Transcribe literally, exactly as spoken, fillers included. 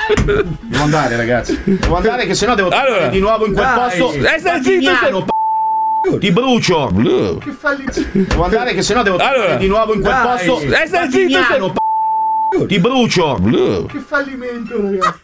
Devo andare, ragazzi. Devo andare, che sennò devo tornare allora, di nuovo in quel dai. posto. Eh, stai zitto, p- ti brucio. Che fallizione. Devo andare, che sennò devo tornare allora, di nuovo in quel dai. posto. Eh, stai zitto, p- ti brucio. Che fallimento, ragazzi.